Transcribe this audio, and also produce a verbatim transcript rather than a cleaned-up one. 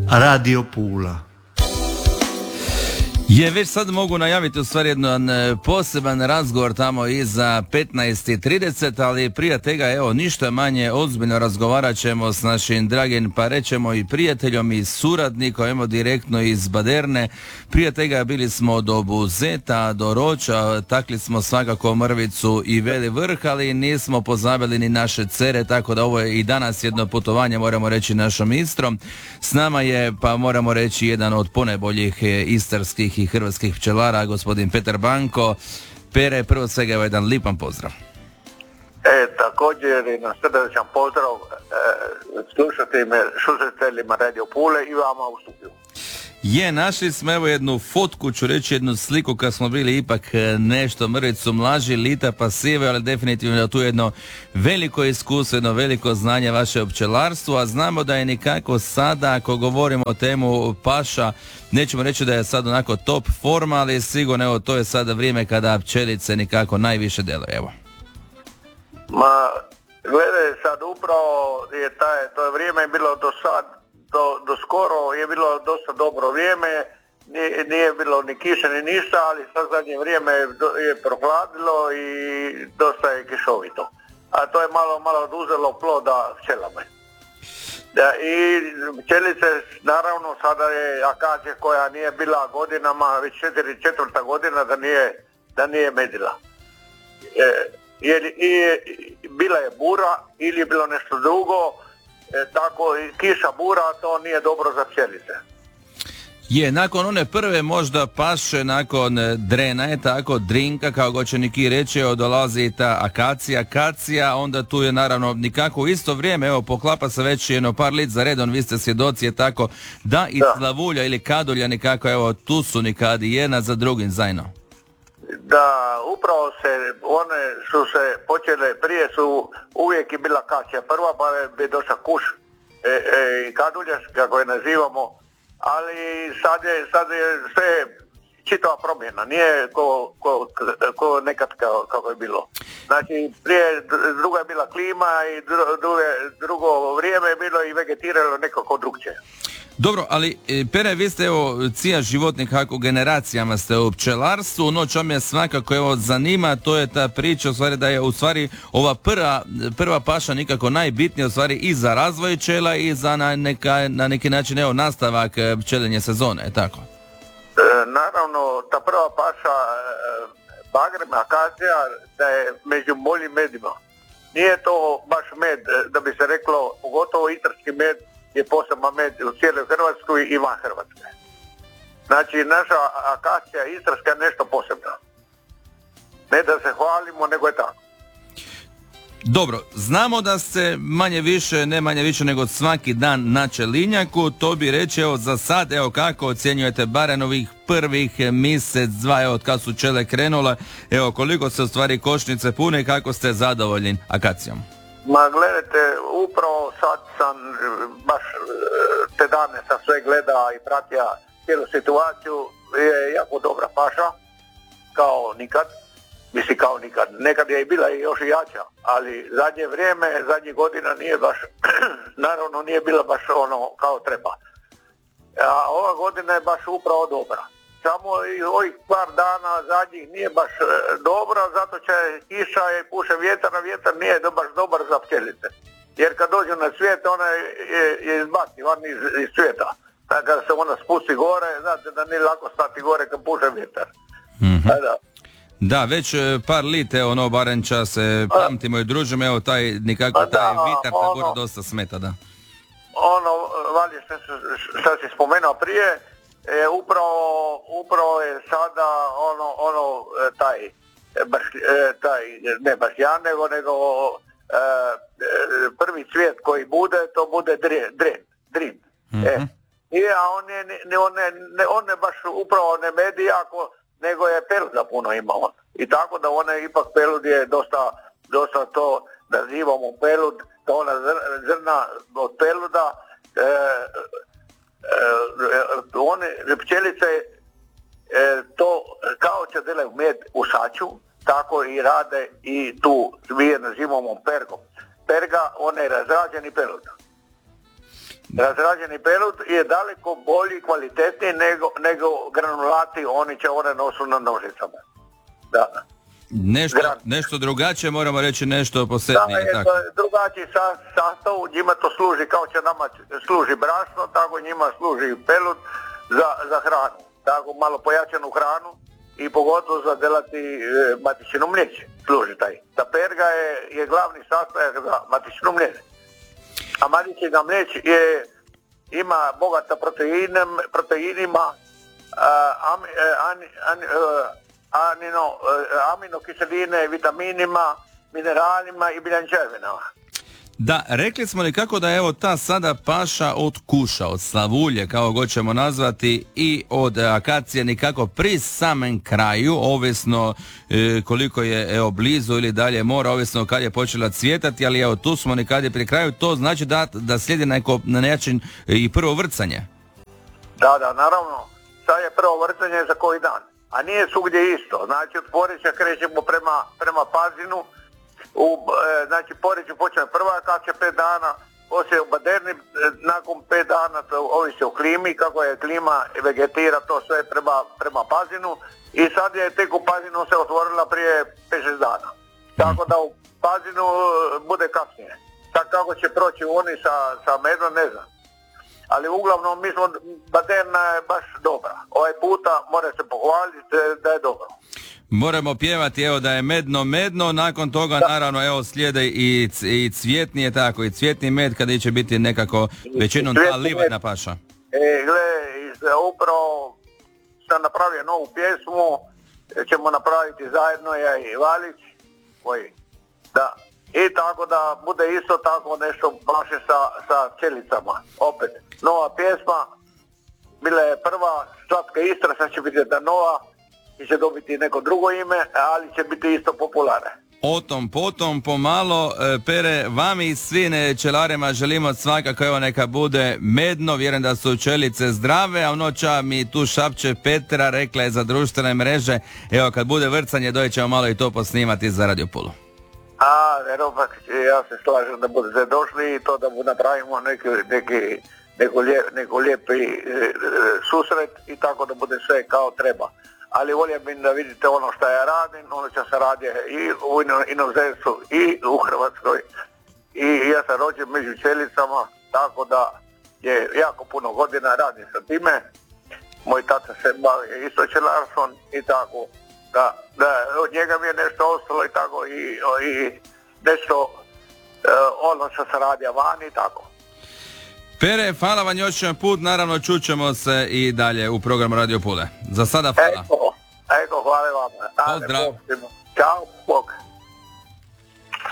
Radio Pula. Je, već sad mogu najaviti u stvari jedan poseban razgovor tamo iza petnaest i trideset, ali prije tega, evo, ništa manje ozbiljno razgovarat ćemo s našim dragim, pa rećemo i prijateljom i suradnikom, evo direktno iz Baderne. Prije tega bili smo do Buzeta, do Roča, takli smo svakako Mrvicu i Veli Vrh, ali nismo pozabili ni naše Cere, tako da ovo je i danas jedno putovanje, moramo reći, našom Istrom. S nama je, pa moramo reći, jedan od ponajboljih istarskih i hrvatskih pčelara, gospodin Petar Banko. Pere, prvo svega je jedan lipan pozdrav. E, također i na srdečan pozdrav e, slušateljima, slušateljima Radio Pule i vama u studiju. Je, našli smo evo jednu fotku, ću reći jednu sliku kad smo bili ipak nešto Mrvicu mlaži, lita pasive, ali definitivno tu jedno veliko iskustvo, jedno veliko znanje vaše o pčelarstvu, a znamo da je nikako sada, ako govorimo o temu paša, nećemo reći da je sad onako top forma, ali sigurno evo to je sada vrijeme kada pčelice nikako najviše deluje, evo. Ma, gledaj, sad upravo je taj, to je vrijeme bilo do sad, Do, do skoro je bilo dosta dobro vrijeme, nije, nije bilo ni kiše ni ništa, ali sad zadnje vrijeme je, je prohladilo i dosta je kišovito. A to je malo, malo oduzelo ploda pčelama. Da, i pčelice, naravno, sada je akacija koja nije bila godinama, već četiri, četvrta godina da nije, da nije medila. E, jer, i, bila je bura ili je bilo nešto drugo. E, tako i kiša, bura, to nije dobro za pčelice. Je, nakon one prve možda paše, nakon drena je tako, drinka, kao go će neki reći, dolazi ta akacija, akacija, onda tu je naravno nikako u isto vrijeme, evo, poklapa se već jedno par lit za redom, vi ste svjedoci, je tako, da i da. Slavulja ili kadulja nikako, evo, tu su nikadi jedna za drugim zajedno. Da, upravo se, one su se počele, prije su uvijek i bila kacija prva, pa bi došla kuš e, e, i kaduljaš, kako je nazivamo, ali sad je, sad je sve čitava promjena, nije ko, ko, ko nekad kao, kako je bilo. Znači, prije druga je bila klima i druge, drugo vrijeme je bilo i vegetiralo nekako drugčije. Dobro, ali Pere, vi ste evo cija životnih, kako generacijama ste u pčelarstvu, no čo me svakako evo zanima, to je ta priča u stvari da je u stvari ova prva, prva paša nikako najbitnija u stvari i za razvoj pčela i za na, neka, na neki način evo nastavak pčelenje sezone, je tako? E, naravno, ta prva paša e, bagrem, akacija, da je među boljim medima. Nije to baš med, da bi se reklo, pogotovo istarski med, je poseban med u cijeloj Hrvatskoj i van Hrvatske. Znači, naša akacija istarska je nešto posebno. Ne da se hvalimo, nego je tako. Dobro, znamo da ste manje više, ne manje više nego svaki dan na čelinjaku, to bi reći, evo za sad, evo kako ocjenjujete barem ovih prvih mjesec, dva, evo od kad su čele krenule, evo koliko se u stvari košnice pune i kako ste zadovoljni akacijom? Ma gledajte, upravo sad sam baš te dane sam sve gleda i pratio cijelu situaciju, je jako dobra paša, kao nikad, misli kao nikad, nekad je i bila i još i jača, ali zadnje vrijeme, zadnjih godina nije baš, naravno nije bila baš ono kao treba. A ova godina je baš upravo dobra. Samo i ovih par dana zadnjih nije baš e, dobra, zato će kiša i puše vjetar, a vjetar nije baš dobar za pčelice. Jer kad dođu na svijet, ona je, je, je izbaci van iz, iz svijeta. Tako kada se ona spusti gore, znate da nije lako stati gore kad puše vjetar. Mm-hmm. Da. Da, već par lite, ono, barem čas se pamtimo i družimo, evo taj, nikako da, taj vitar ono, tako gore dosta smeta, da. Ono, vali što si spomenuo prije, E, upravo, upravo je sada ono, ono taj, baš, taj ne baš ja, nego, nego e, prvi cvijet koji bude, to bude dren, dren, drin. Mm-hmm. E, I, a on je, ne, on, ne, on ne baš upravo ne medi jako, nego je peluda puno ima on. I tako da one ipak pelud je dosta, dosta to nazivamo pelud, to ona zrna od peluda, e, E, one pčelice e, to kao će delaju med u saču, tako i rade i tu mi je nazivamo pergom. Perga, on je razrađeni pelud. Razrađeni pelut je daleko bolji i kvalitetniji nego, nego granulati, oni će one nosu na nožicama. Da. Nešto, nešto drugačije, moramo reći nešto posebnije. Da, je to drugačiji sastav, njima to služi kao će nama služi brašno, tako njima služi pelut za, za hranu. Tako malo pojačanu hranu i pogotovo za delati e, matičino mliječe služi taj. Ta perga je, je glavni sastojak za matično mliječe. A matičina mlijeć je, ima bogata proteinom, proteinima, a, am, an, an, anino, aminokiseline, vitaminima, mineralima i biljančevinama. Da, rekli smo li kako da je evo ta sada paša od kuša, od slavulje, kao god ćemo nazvati, i od akacije nikako pri samem kraju, ovisno e, koliko je evo blizu ili dalje mora, ovisno kad je počela cvjetati, ali evo tu smo nikad je pri kraju, to znači da, da slijedi neko, na način i prvo vrcanje. Da, da, naravno, sad je prvo vrcanje za koji dan, a nije svugdje isto, znači od Porića krećemo prema, prema Pazinu. U, e, znači Poriću počne prva akacija pet dana, poslije u Baderni e, nakon pet dana, to ovisi o klimi, kako je klima vegetira to sve prema, prema Pazinu i sad je tek u Pazinu se otvorila prije pet šest dana. Tako da u Pazinu e, bude kasnije. Sad kako će proći oni sa, sa medom ne znam. Ali uglavnom mi smo, Baderna je baš dobra. Ovaj puta mora se pohvaliti da je dobro. Moramo pjevati evo da je medno medno, nakon toga da. Naravno evo slijede i, i cvjetnije tako i cvjetni med kada će biti nekako većinom ta livadna paša. E, gle, upravo sam napravio novu pjesmu, ćemo napraviti zajedno ja i Valić, koji, da, i tako da bude isto tako nešto baš sa, sa čelicama, opet. Nova pjesma, bila je prva, Slatka Istra, sad će biti da nova, i će dobiti neko drugo ime, ali će biti isto popularne. O tom, potom, pomalo, Pere, vami i svim čelarima želimo svakako evo neka bude medno, vjerujem da su čelice zdrave, a unoća mi tu šapće Petra, rekla je za društvene mreže, evo kad bude vrcanje doći ćemo malo i to posnimati za Radio Pulu. A, Ropak, ja se slažem da budete došli i to da napravimo neki, neki, neko, lijep, neko lijepi e, susret i tako da bude sve kao treba. Ali volio bih da vidite ono što ja radim, ono što se radi i u inozemstvu i u Hrvatskoj. I ja sam rođen među čelicama, tako da je jako puno godina radim sa time. Moj tata se bavi isto čelarstvom i tako da, da od njega mi je nešto ostalo i tako i, i nešto uh, ono što se radi vani i tako. Pere, hvala vam još jedan put, naravno čućemo se i dalje u programu Radio Pule. Za sada hvala. Eko, eko hvala vam. Pozdrav. Ćao, Bog.